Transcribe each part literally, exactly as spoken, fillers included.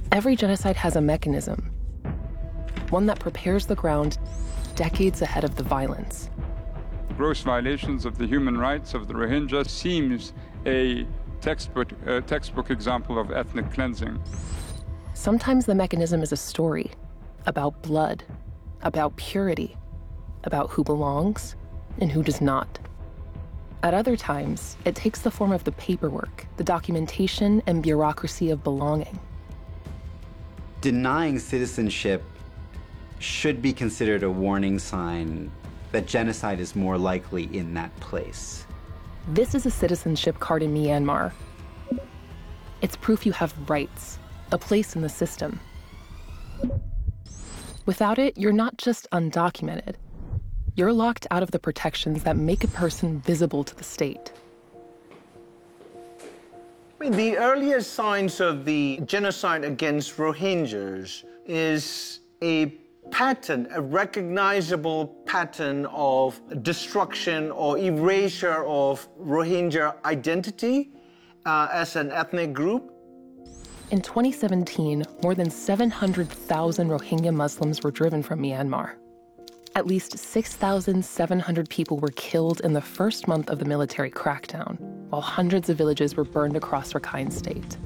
Every genocide has a mechanism, one that prepares the ground decades ahead of the violence. Gross violations of the human rights of the Rohingya seems a textbook, uh, textbook example of ethnic cleansing. Sometimes the mechanism is a story about blood, about purity, about who belongs and who does not. At other times, it takes the form of the paperwork, the documentation and bureaucracy of belonging. Denying citizenship should be considered a warning sign that genocide is more likely in that place. This is a citizenship card in Myanmar. It's proof you have rights, a place in the system. Without it, you're not just undocumented. You're locked out of the protections that make a person visible to the state. I mean, the earliest signs of the genocide against Rohingyas is a pattern, a recognizable pattern of destruction or erasure of Rohingya identity uh, as an ethnic group. In twenty seventeen, more than seven hundred thousand Rohingya Muslims were driven from Myanmar. At least six thousand seven hundred people were killed in the first month of the military crackdown, while hundreds of villages were burned across Rakhine State.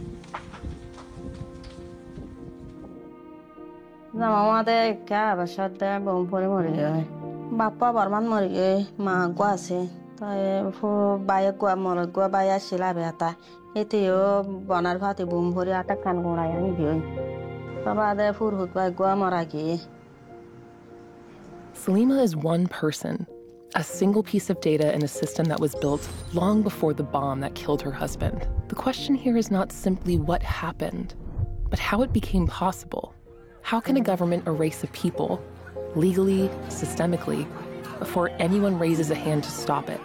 Salima is one person, a single piece of data in a system that was built long before the bomb that killed her husband. The question here is not simply what happened, but how it became possible. How can a government erase a people, legally, systemically, before anyone raises a hand to stop it?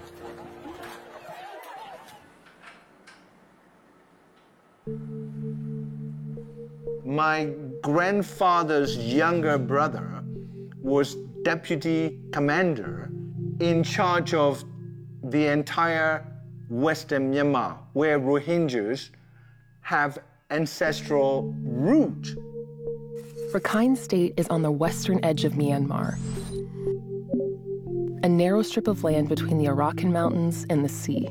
My grandfather's younger brother was deputy commander in charge of the entire Western Myanmar, where Rohingyas have ancestral root. Rakhine State is on the western edge of Myanmar, a narrow strip of land between the Arakan Mountains and the sea.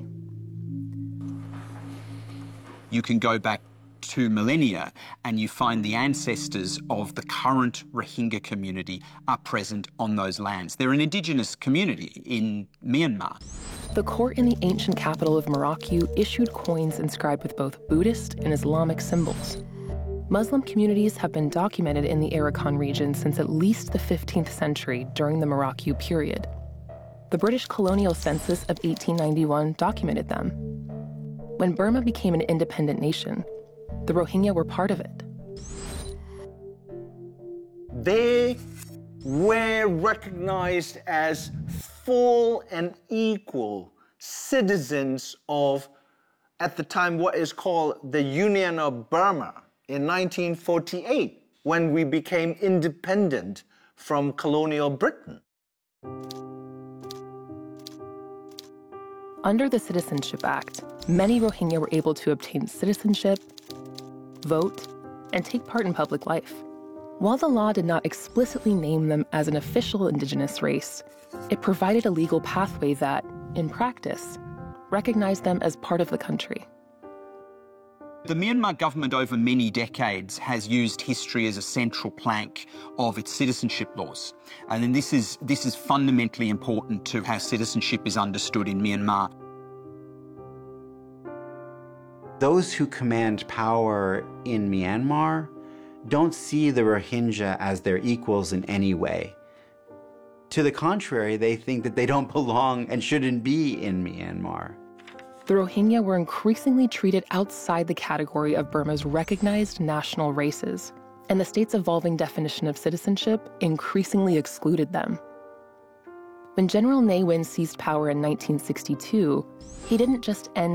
You can go back two millennia and you find the ancestors of the current Rohingya community are present on those lands. They're an indigenous community in Myanmar. The court in the ancient capital of Maraku issued coins inscribed with both Buddhist and Islamic symbols. Muslim communities have been documented in the Arakan region since at least the fifteenth century during the Maraku period. The British colonial census of eighteen ninety-one documented them. When Burma became an independent nation, the Rohingya were part of it. They were recognized as full and equal citizens of, at the time, what is called the Union of Burma in nineteen forty-eight, when we became independent from colonial Britain. Under the Citizenship Act, many Rohingya were able to obtain citizenship, vote, and take part in public life. While the law did not explicitly name them as an official indigenous race, it provided a legal pathway that, in practice, recognized them as part of the country. The Myanmar government over many decades has used history as a central plank of its citizenship laws. And then this is, this is fundamentally important to how citizenship is understood in Myanmar. Those who command power in Myanmar don't see the Rohingya as their equals in any way. To the contrary, they think that they don't belong and shouldn't be in Myanmar. The Rohingya were increasingly treated outside the category of Burma's recognized national races, and the state's evolving definition of citizenship increasingly excluded them. When General Ne Win seized power in nineteen sixty-two, he didn't just end